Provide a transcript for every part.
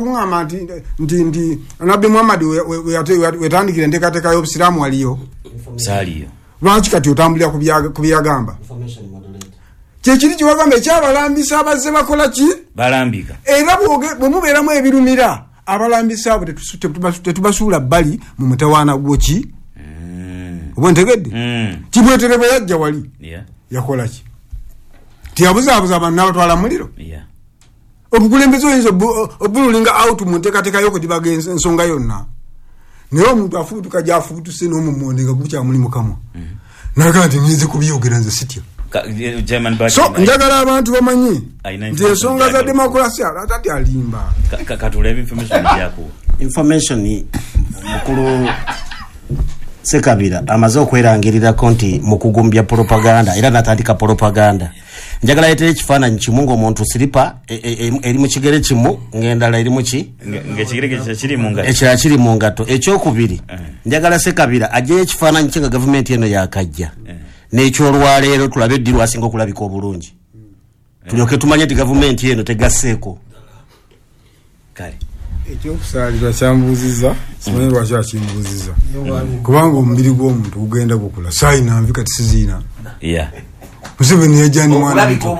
kungama ndi Nabi Muhammad wetandikire ndekateka y'obusiramu waliyo saliyo lwaki kati otambulira kubyagamba kyekiri kiwagamba ekyabalambisa abazze bakola ki balambika era bwe mubeeramu ebirumira abalambisa abo tetubasuula bbali mu mutawaana gwoki oba ntegedde kibwetere bwe yajja wali yakola ki tiyabuzaabuza abantu n'abatwala muliro obukulembeze oyinza obululinga out mu nteekateeka y'okudibaga ensonga yonna naye omuntu afubutuka gy'afubutuse n'omummonde nga gukyamuli mukamwa naga nti ngenze kubyogera nze sitya so njagala abantu bamanyi nti ensonga za demokrasia atati alimba katulebe information yako information mukulu Sekabira amaze okwerangirirako nti mu kugumbya propaganda era natandika propaganda njagala yetere ekifaananyi kimu ng'omuntu siripa eri mu kigere kimu ng'endala eri mu ki ng'ekigere kiri mu ngato ekirala kiri mu ngato ekyokubiri njagala Sekabira ajjeyo ekifaananyi kye nga gavumenti eno yakajja n'ekyolwaleero tulabe eddi lwasinga okulabika obulungi tulyoke tumanye nti gavumenti eno tegasseeko kale ekyokusaalirwa kyambuuziza simanyi lwaki akimbuuziza kubanga omubiri gw'omuntu gugenda gukula saayina nvi kati siziina Museveni yajjani mwana muto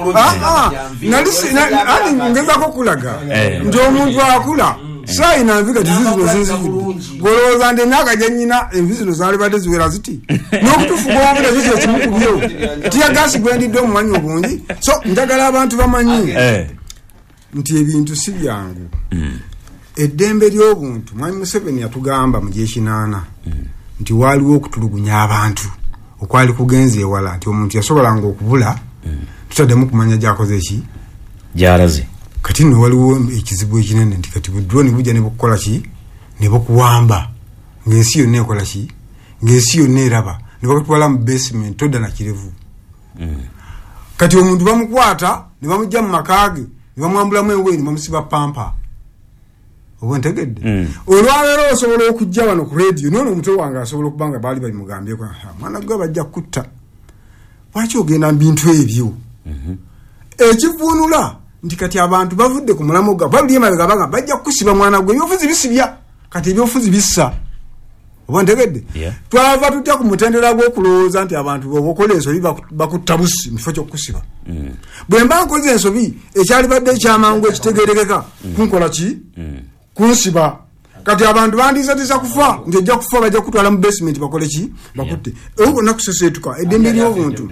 ngezako kulaga nti omuntu akula saayina nvi kati zizino zinzijudde golowooza nti emyaka gye nnyina envi zino zaalibadde ziwera ziti n'okutuufu gw'obubira kikyo kimu ku byo tiyagaasi gwendidde omumanyi obungi so njagala abantu bamanyi nti ebintu si byangu eddembe ly'obuntu mwami Museveni yatugamba mu gy'ekinaana nti waaliwo okutulugunya abantu okwali kugenza ewala nti omuntu yasobolanga okubula tutaddemu kumanya gy'akoze ki gy'alaze kati nno waliwo ekizibu ekinene nti kati budroni bujja ne bukukola ki ne bukuwamba ng'ensi yonna ekola ki ng'ensi yonna eraba ne bakutwala mu basement todda na kirevu kati omuntu bamukwata ne bamujja mu makaage ne bamwambulamu engoye ne bamusiba pampa oba ntegedde olwaleero osobola okujja wano ku radio nono omutwe wange asobola okubanga baali bamugambyeko mwana gwe bajja kutta lwaki ogenda mu bintu ebyo ekivuunula nti kati abantu bavudde ku mulamu gwa babuli emabega banga bajja kukusiba mwana gwe ebyofuzi bisibya kati ebyofuzi bissa oba ntegedde twava tutya ku mutendera gw'okulowooza nti abantu bokola ensobi bakutta busi mu kifo ky'okukusiba bwe mba nkoze ensobi ekyalibadde ekyamangu ekitegeerekeka kunkola ki kunsiba kati abantu bandizatiza kufa nti ejja kufa bajja kutwala mu basement bakole ki bakutte obo nakuseseetuka eddembe ly'obuntu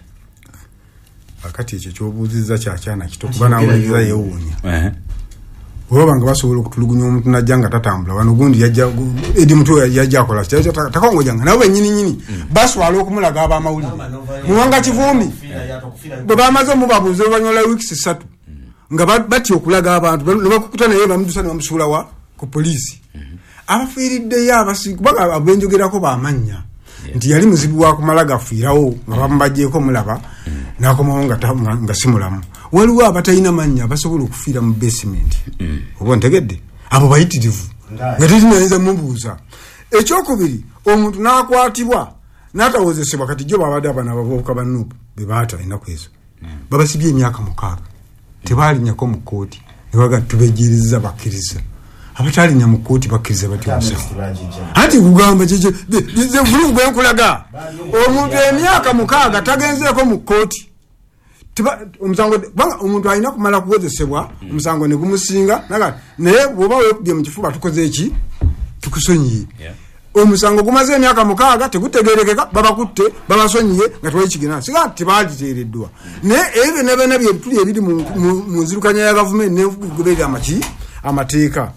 akati ekyo kyobuuziza kyakyana kito kuba nawuliriza yeewuunya oba nga basobola okutulugunya omuntu najja nga tatambula wano gundi edi mutu yajja akola takongojanga nabo bennyininyini baswala okumulaga ab'amawulire muwanga kivumbi bwe bamaze omubabuuza oluvannyuma lwa wiikisi 3 nga batya okulaga abantu ne bakukuta naye bamudusa ne bamusuula wa ku poliisi abafiiriddeyo kubanga abenjogerako bamanya nti yali muzibu wa kumala gafiirawo nga bamubajjeeko mulaba n'akomawo nga si mulamu waliwo abatalina mannya basobola okufiira mu basement oba ntegedde abo bayitirivu nga tetinayinza mubuuza ekyokubiri omuntu n'akwatibwa n'atawozesebwa kati jo babadde abana abavubuka bannuupu be baata ennaku ezo babasibye emyaka 6 tebaalinyako mu kkooti ne baga tubejjiriza bakkiriza abatalinya mu kkooti bakkiriza batyo anti kugamba kyekyo vulugu bwenkulaga omuntu emyaka 6 tagenzeeko mu kkooti omusango banga omuntu alina kumala kuwozesebwa omusango ne gumusinga naye bw'oba weekubye mu kifuba tukoze eki tukusonyiye omusango gumaze emyaka 6 tegutegerekeka babakutte babasonyiye nga twekigena siga tebagiteereddwa naye ebyo nebena byebituli ebiri mu nzirukanya ya gavumenti negoberera amateeka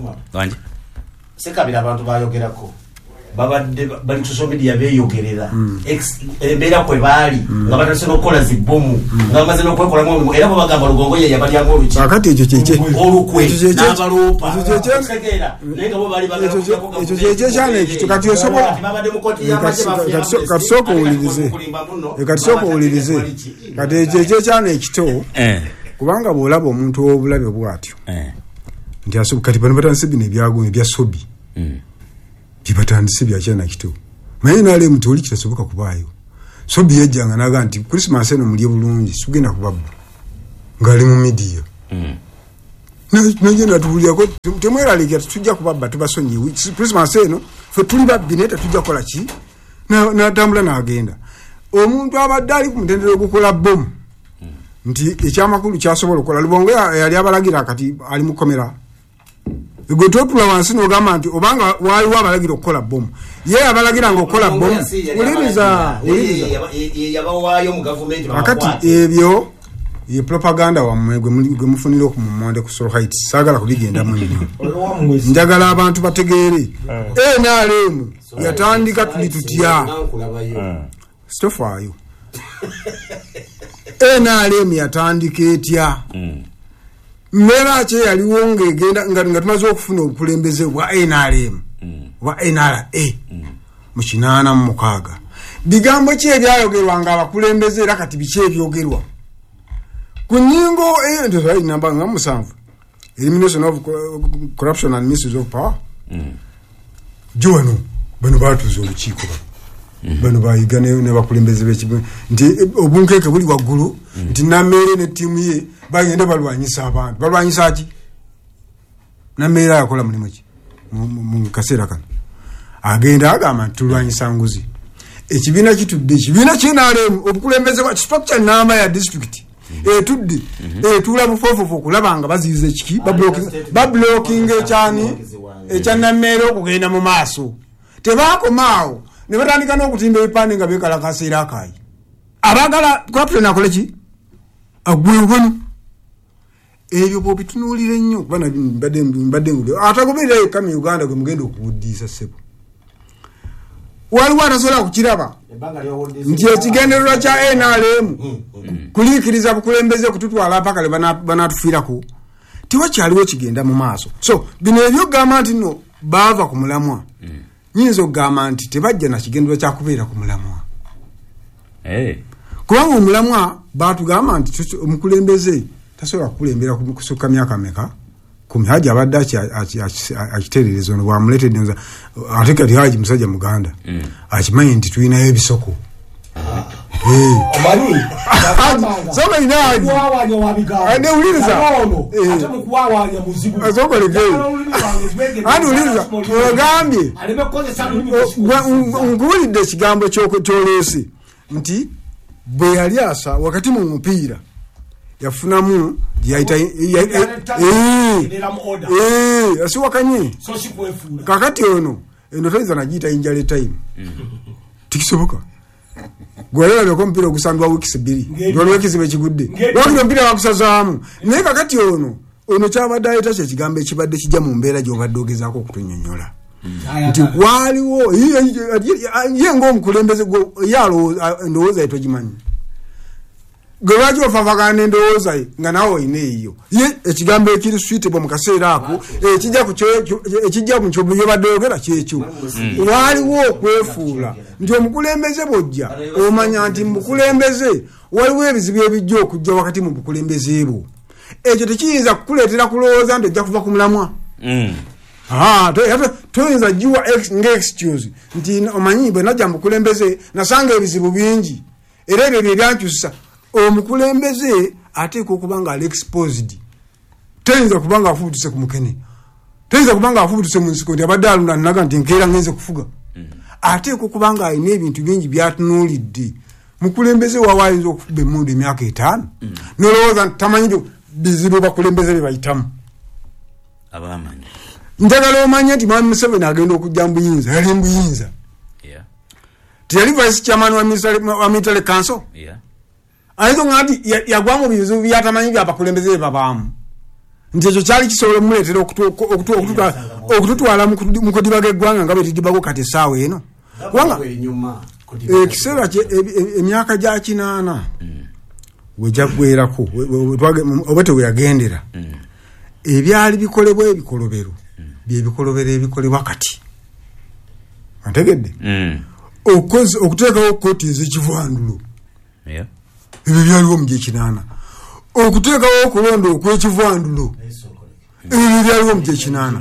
Sekabira abantu bayogerako babadde bali social media beyogerera embeera kwe baali nga batandise n'okukola zibbomu nga bamaze n'okwekolamu era bo bagamba lugongo ye yabalyamu oluki akati ekyo kyekye olukwe n'abaloopa tegeera naye nga bo baali ekyo kyekye kyane ekyo kati osobola kati sooka owulirize kati ekyo kyane ekito kubanga bw'olaba omuntu w'obulabe bw'atyo nti kati bano batandise bino ebyago ebya sobi kibatandise byakyana kito naye naale muti oli kitasoboka kubaayo sobi yajjanga naga nti Christmas eno mulye bulungi sugenda kubabba ng'ali mu midiya nagenda tubulyako temweraliikira tujja kubabba tubasonyiwe Christmas eno fe tuli babbi naye tetujja kukola ki natambula n'agenda omuntu abadde ali ku mutendera ogukola bomu nti ekyamakulu kyasobola okukola Lubongo yali abalagira kati ali mu komera gwe totula wansi n'ogamba nti obanga waliwo abalagira okukola bomu ye abalagira ng'okola bomu uliriza akati ebyo ye propaganda wammwe gwe mufunira okumumonde ku Solo Heights saagala kubigendamu nnyo njagala abantu bategeere NRM yatandika tuli tutya stofaayo NRM yatandika etya mmera kye yaliwo ng'egenda nga tumaze okufuna obukulembeze bwa NRM bwa NRA mu 86 bigambo ki ebyayogerwanga abakulembeze era kati biki ebyogerwa kunyingo ndio namba nga 7 elimination of corruption and misuse of power jono bano batuzo olukiiko bano bayigane ne bakulembeze bekibu nti obunkeke buli waggulu nti Namere ne timu ye bagenda balwanyisa abantu balwanyisa ki Namere yakola mulimu ki mu kaseera kano agenda agamba tulwanyisa nguzi ekibiina kitudde ekibiina kinaalemu obukulembeze bwa structure namba ya district tudde tula bufofofo kulabanga bazize ekiki bablocking ekyani ekyanamere okugenda mu maaso tebakomaawo ne batandika n'okutimba ebipande nga bekalakasira akayi abagala corruption akole ki agwewano ebyo bobitunuulire nnyo kubana mbadde atagoberera yekka mu Uganda gwe mugenda okuwuddiisa ssebo waliwo atasobola kukiraba nti ekigendererwa kya NRM kuliikiriza bukulembeze kututwala mpaka le banatufiirako tiwakyaliwo kigenda mu maaso so bino ebyogamba nti no baava ku mulamwa nyinza okugamba nti tebajja na kigendererwa kyakubeera ku mulamwa kubanga omulamwa batugamba nti omukulembeze tasobola kukulembera kusukka myaka meka kumi haji abadde akitereereza ono bwamuleetedde nza ate kati haji musajja muganda akimanyi nti tulinayo ebisoko ogambye nkuwulidde ekigambo ky'oleese nti bwe yali asa wakati mu mupiira yafunamu asiwakanye kakati ono eno toyinza nagiyita injale time tikisoboka gwalalabyeko omupiira ogusambibwa wiikisi 2 lwaliwo ekizibu ekigudde lwakiri omupiira wakusazaamu naye kakati ono kyabadde ayita kyekigamba ekibadde kijja mu mbeera gy'obadde ogezaako okutunyonyola nti waliwo ye ng'omukulembeze ndowooza ye togimanyi gwe lwaki ofavagana endowooza ye nga nawe oyina eyo ye ekigambo ekiri suitable mu kaseera ako ekijja mu kyobo byobadde oyogera kyekyo waliwo okwefuula nti omukulembeze bw'ojja omanya nti mukulembeze waliwo ebizibu ebijja okujja wakati mu bukulembeze bwo ekyo tekiyinza kukuleetera kulowooza nti ojja kuva ku mulamwa toyinza jiwa ng'excuse nti omanyi bwe najja mukulembeze nasanga ebizibu bingi era ebyo bye byankyusa omukulembeze ateeka okuba nga ali exposed tayinza kuba nga afubutuse ku mukene tayinza kuba nga afubutuse mu nsiko nti abadde alunda naga nti nkeera ngenze kufuga ateeka okuba nga alina ebintu bingi byatunuulidde mukulembeze wawa ayinza okufuba emmundu emyaka 5 nolowooza nti tamanyi bizibu bakulembeze bye bayitamu abamanyi njagala omanye nti Mwami Museveni agenda okujja mu buyinza yali mu buyinza teyali vice chairman wa military council ayinza ngati yagwa mu bizibu byatamanyi byabakulembeze babaamu nti ekyo kyali kisobola omuleetera okututwala mu kudibaga eggwanga nga bwe tudibako kati essaawa eno kubanga ekiseera emyaka gya 8 wejaggwerako oba teweyagendera ebyali bikolebwa ebikolobero byebikolobero ebikolebwa kati ategedde okuteekawo kooti ez'ekivandulo ebyo byaliwo mu G8 okuteekawo okulonda okw'ekivandulo ebyo byaliwo mu G8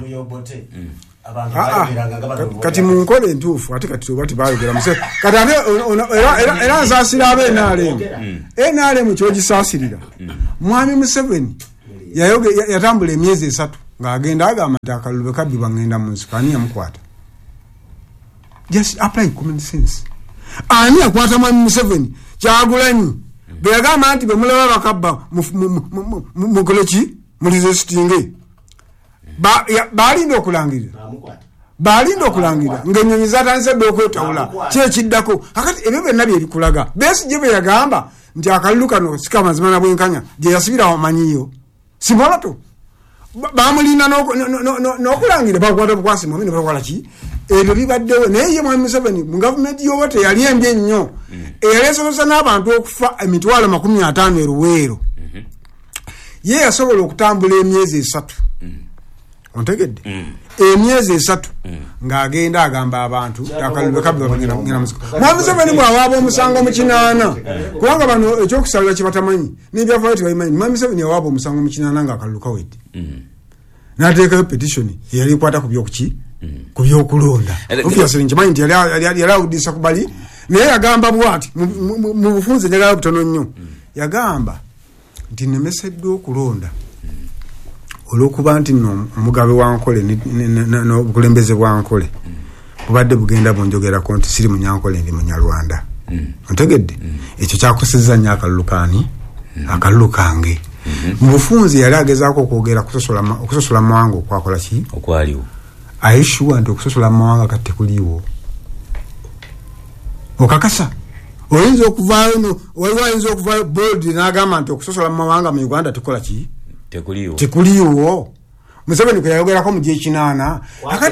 kati mu nkola entuufu ate kati oba tebayogera muse kati ate era nsaasira NRM NRM kyogisaasirira Mwami Museveni yatambula emyezi 3 ng'agenda agamba nti akalulu kabbibwa ngenda mu nsiko ani yamukwata. Just apply common sense. Ani akwata Mwami Museveni Kyagulanyi bwe yagamba nti bwe mulaba bakabba mukoleki mulizestinge balinda okulangirira ng'ennyonyi zatandise dde okwetawula kyekiddako akati ebyo byonna bye bikulaga Besigye bwe yagamba nti akalulu kano sika mazima na bwenkanya gye yasibira wamanyiyo simalato bamulinda n'okulangira bakwata bukwasi mwami ne bakola ki ebyo bibaddewo naye ye Mwami Museveni mu gavumenti y'oba teyali embi ennyo eyali esobozesa n'abantu okufa emitwalo 50 eruweero ye yasobola okutambula emyezi 3 ontegedde emyezi 3 ng'agenda agamba abantu akalulu kabbi bagenda musiko. Mwami Museveni bw'awaaba omusango mu 8 kubanga bano ekyokusalira kye batamanyi n'ebyafaayo tebabimanyi. Mwami Museveni yawaaba omusango mu 8 ng'akalulu kawedde n'ateekayo petitioni eyali ekwata ku byokuki ku byokulonda obviously nkimanyi nti yali awuddisa ku bali naye yagamba bw'ati mu bufunze njagala butono nnyo yagamba nti nemeseddwa okulonda olw'okuba nti nno omugabe wa Nkole n'obukulembeze bwa Nkole bubadde bugenda bunjogerako nti siri Munyankole ndi Munyarwanda ontegedde ekyo kyakosezza nnyo akalulu kange mu bufunze yali agezaako okwogera okusosola mawanga okwakola ki okwaliwo ayishuwa nti okusosola mawanga kati tekuliiwo okakasa oyinza okuvaayo waliwo ayinza okuvaayo bold n'agamba nti okusosola mawanga mu Uganda tukola ki tekuliiwo. Museveni kwe yayogerako mu G8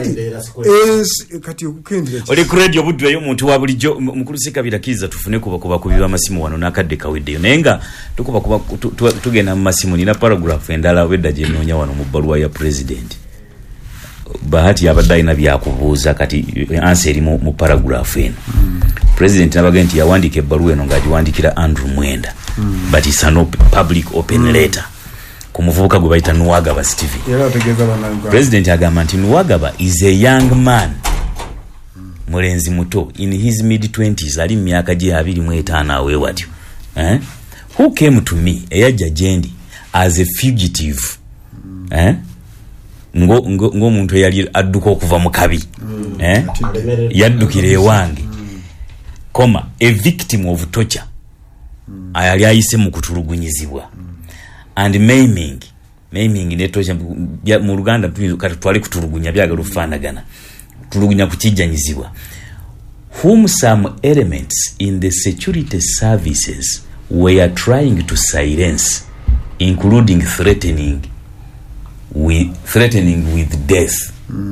kati okukendera oli ku radio buddeyo omuntu wa bulijjo mukulu Sekabira kiza tufune kuba kubiba amasimu wano nakadde kaweddeyo naye nga tukuba tugenda mu masimu nina paragraph endala wedda gye noonya wano mu bbaluwa ya president bahati yabadde alina byakubuuza kati answer eri mu paragraph eno president nabagenda nti yawandiika ebbaluwa eno ng'agiwandikira Andrew Mwenda but it's a public open letter ku muvubuka gwe bayita Nuwagaba Stephen. President agamba nti Nuwagaba is a young man mulenzi muto in his mid-20s ali myaka gye 25 awe watyo who came to me eyajja jendi as a fugitive ngo muntu yali adduka okuva mu kabi yaddukira ewange a victim of torture ayali ayise mu kutulugunyizibwa and maiming ne torture mu Luganda twali kutulugunya byagala ofanagana tulugunya kukijjanyizibwa whom some elements in the security services were trying to silence including threatening with death.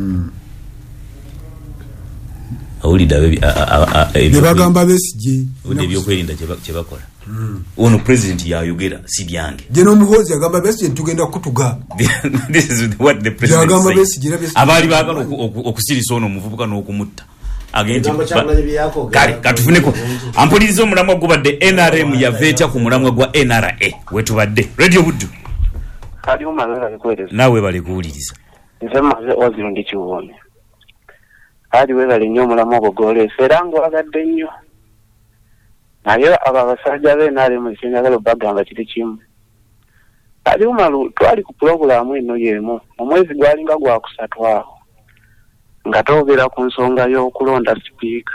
Bagamba Besigye ebyokwerinda kye bakola ono president yayogera si byange jeno muhozi agamba Besigye tugenda kutuga. This is what the president says. Abali bagala okusirisa ono muvubuka n'okumutta agenti kale katufuneko ampuliriza omulamwa gubadde NRM yaveetya ku mulamwa gwa NRA wetubadde radio buddu kali umazala bikweleza nawe bali kuwuliriza nzemaze ozirundi kiwone ali webale nnyo omulamwa ogogole serango agadde nnyo naye abasajja be NRM ekyengagala bagamba kiri kimu ali umalu twali ku programu eno yemu omwezi gwalinga gwa kusatu awo nga toogera ku nsonga y'okulonda sipiika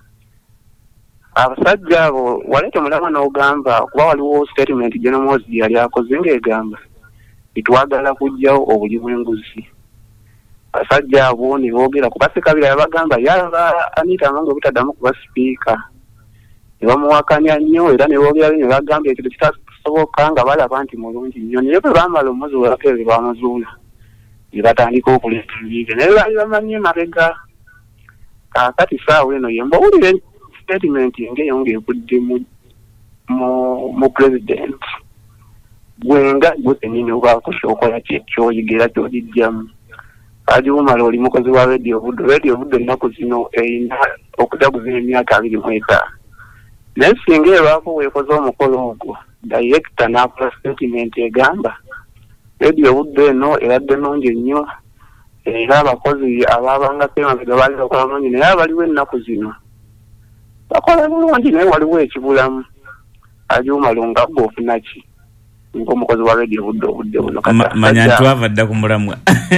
abasajja abo walete mulama n'ogamba kuba waliwo statement General Mozi yali akoze ng'egamba itwagala kujjawo obuli bw'enguzi abasajja abo ne boogera kuba Sekabira yabagamba yalaba Anita Amongo obutaddamu kuba sipiika ne bamuwakanya nnyo era ne boogera ne bagamba ekyo kitasoboka nga balaba nti mulungi nnyo naye bwe baamala omuzuulako ebyo bamuzuula ne batandika okuleeta ebibiga naye baali bamanyi mabega kaakati saawa eno ye mbawulire statement ng'eyo ng'evudde mu president gwenga gwe kennyini obaako kyokola kyoyigera ky'olijjamu ali umala oli mukozi wa radio budde ennaku zino eyina okujaguza emyaka 25 naye singa ebaako weekoze omukolo ogwo director n'akola statement egamba radio budde eno eradde nungi nnyo era abakozi ababanga semabega baali bakola bulungi naye abaliwo ennaku zino bakola bulungi naye waliwo ekibulamu ali umala nga gwe ofuna ki Ngomukozi wa radio budde buno kata. Manya twavadda ku mulamwa.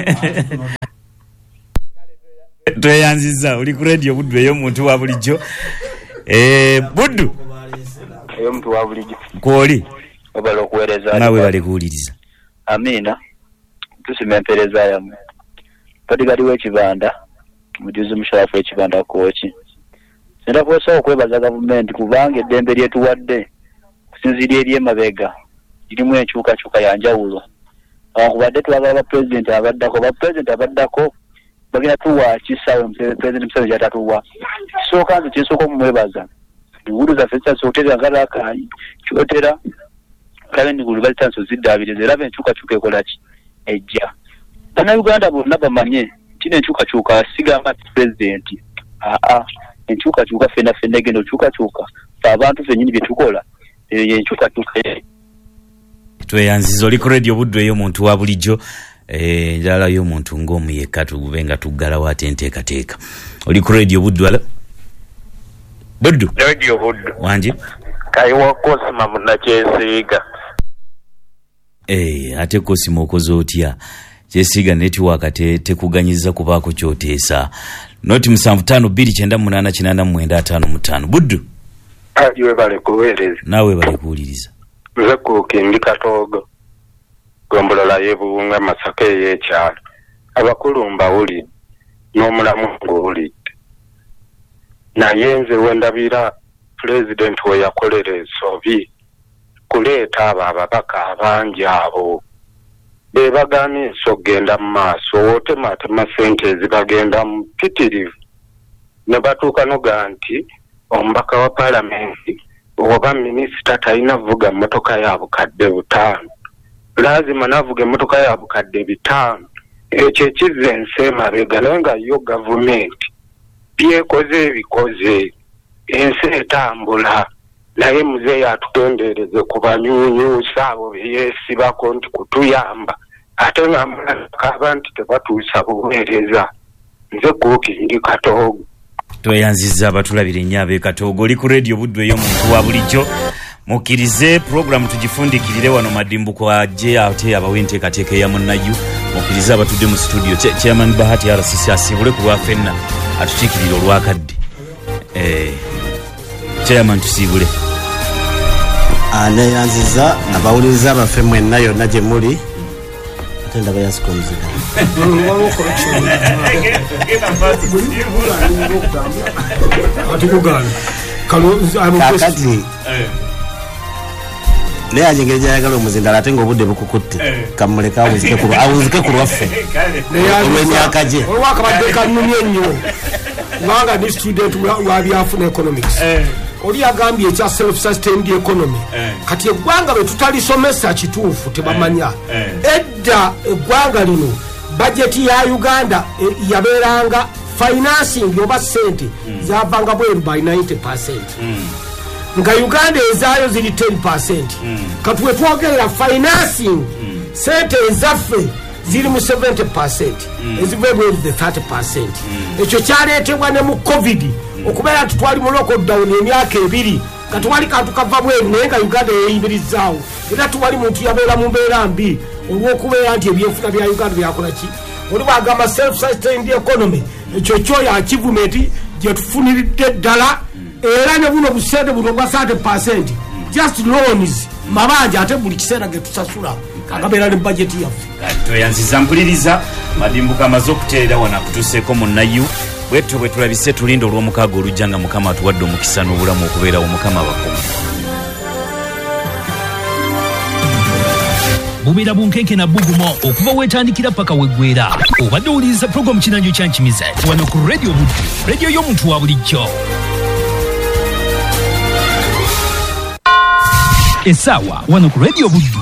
Tweyanziza uli ku radio buddu eyo muntu wa bulijjo. Buddu. Eyo muntu wa bulijjo. Kwoli. Obalo kuwereza. Nawe bali kuwuliriza. Amina. Tusimempereza yamu. Padigadi w'ekibanda. Mujuzi musharafu w'ekibanda kochi. Senda kusobola okwebaza gavumenti kubanga eddembe lyetuwadde kusinziira eri emabega lirimu enkyukakyuka ya njawulo. Kubadde twagala abapresident abaddako bagenda tuwa kisawe president Museveni kyatatuwa. Kisooka nze kinsooka okumwebaza. Enguudo zaffe zitasootera ngalaakayi kyotera kale nigulu balitanso ziddaabiriza era enkyukakyuka ekola ki ejja. Bannayuganda bonna bamanye kino enkyukakyuka sigamba president. Enkyukakyuka fenna egenda okyukakyuka abantu fennyini bye tukola enkyukakyuka. Tweyanziza oli ku radio buddu eyo muntu wa bulijjo. Njala yo muntu ng'omuyeka tubenga tuggalawo ate enteekateeka. Oli ku radio buddu ala? Buddu? Radio buddu. Wangi? Kayiwa Kosima Munakyesiiga. Ate Kosima okoze otya? Kyesiiga network tekuganyiza kubaako kyoteesa. Noti 75298885. Buddu? Ajiwe bale kuweereza. Nawe bale kuwuliriza. Nze Kukindi Katoogo. Gombolola y'ebuwunga Masaka ey'ekyalo. Abakulu mbawulidde n'omulamu ng'owulidde. Naye nze wendabira pulezidenti we yakolera ensobi kuleeta abo ababaka abangi abo. Be bagaana ensonga genda mu maaso wootematema ssente ezibagenda mu mpitirivu ne batuuka noga nti omubaka wa paalamenti oba minisita talina vuga mmotoka ya bukadde 5. Lazima navuga emmotoka ya bukadde 5. Ekyo ekizza ensi emabega naye nga yo gavumenti byekoze ebikoze ensi etambula naye muzeeyi atutendereze ku banyuunyuusa abo beyeesibako nti kutuyamba ate nga mulaka nti tebatuusa buweereza. Nze Kukindi Katoogo. Tweyanziza abatulabira ennyo ab'e Katoogo. Oli ku radio buddu eyo muntu wa bulijjo. Mukkirize program tugifundikirire wano madimbuko ajje ate abawe enteekateeka ya munnayu. Mukkirize abatudde mu studio. Chairman Bahati RCC asibule ku lwafenna atukiikirira olwakadde. Chairman tusibule. Neyanziza abawuliriza abaffe mwenna yonna gye muli. Ate ndaba yasikomuzika. Kakati naye ajengere gyayagala omuzindala ate ng'obudde bukukutte kamuleka awunzike ku lwaffe olw'emyaka gye olwakabadde kanumye ennyo kubanga ni student wa byafuna economics oli yagambye ekya self-sustained economy kati eggwanga bwe tutalisomesa kituufu tebamanya edda eggwanga lino bajeti ya Uganda yabeeranga financing oba sente zavanga bweru by 90%. Nga Uganda ezaayo ziri 10%. Kati we twogerera financing sente ezaffe ziri mu 70%. Ezive bweru the 30%. Ekyo kyaleetebwa ne mu COVID okubeera nti twali mu lockdown emyaka 2 kati wali kantu kava bweru naye nga Uganda yeeyimirizaawo era tuwali muntu yabeera mu mbeera mbi olw'okubeera nti ebyenfuna bya Uganda byakola ki oli bwagamba self-sustained economy ekyo kyoyo achievement gye tufuniridde ddala era ne buno busente buno bwa 30% just loans mabanja ate buli kiseera ge tusasula agabeera ne budget yaffe. Tweyanziza mpuliriza madimbuka amaze okuteera wana kutuseeko munnayu bwetyo bwe tulabise tulinda olw'omukaaga olujja nga Mukama atuwadde omukisa n'obulamu okubeerawo Mukama abakuuma. Bubeera bunkenke na bugumo okuva wetandikira paka weggwera. Obadde owuliriza programu kinanyo kya Nkimize wano ku radio buddu, radio y'omuntu wa bulijjo. Essaawa wano ku radio buddu.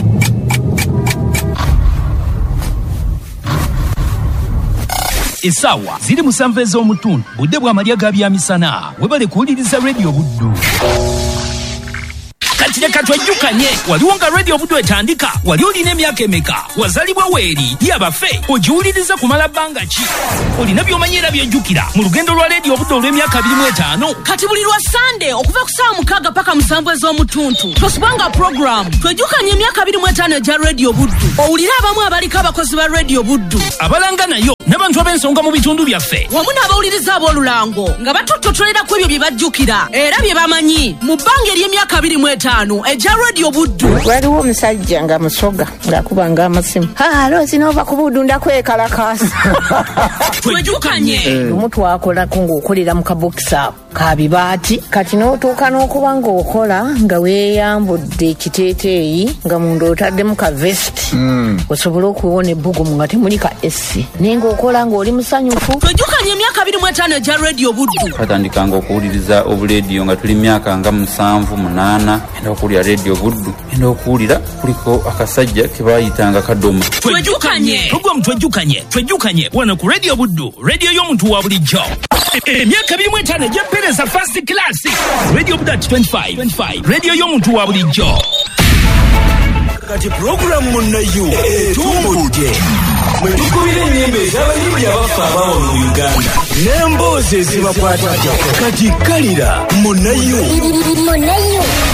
Essaawa ziri mu 7 ez'omutundu budde bwa malya ga byamisana webale kuwuliriza radio buddu. kati leka twejjukanye waliwo nga radio budde etandika wali olina emyaka emeka wazalibwa weeri yabafe ogiwuliriza kumala bbanga ki olina by'omanyi era byejjukira mu lugendo lwa radio budde olw'emyaka 25 kati buli lwa sande okuva ku ssaawa 6 paka 7 ez'omutuntu tosubanga program twejjukanye emyaka 25 egya radio buddu owulire abamu abaliko abakozi ba radio buddu abalanga nayo n'abantu ab'ensonga mu bitundu byaffe wamu n'abawuliriza ab'olulango nga batototolera ku ebyo bye bajjukira era bye bamanyi mu bbanga ery'emyaka 25 egya radio buddu. Waliwo omusajja nga musoga ng'akubanga amasimu loozi n'ova ku budunda kwekalakaasa twejjukanye omu twakolako ng'okolera mu kabokisa ka bibaati kati n'otuuka n'okuba ng'okola nga weeyambudde ekiteeteeyi nga munda otaddemu ka vesti osobole okuwona ebbugumu nga temuli ka esi naye ng'okola ng'oli musanyufu. twejjukanye emyaka 25 egya radio buddu. twatandikanga okuwuliriza obulediyo nga tuli myaka nga 7-8 enda okuwulira radio buddu enda okuwulira kuliko akasajja ke baayitanga Kadoma. twejjukanye twejjukanye wano ku radio buddu radio y'omuntu wa bulijjo emyaka 25 egy'empeereza first class radio buddu 25 radio y'omuntu wa bulijjo. kati programu munnayo etumbudde mwe tukubira ennyimba ez'abayimbi abaffe abaawo mu Uganda n'emboozi ezibakwata kati kalira munnayo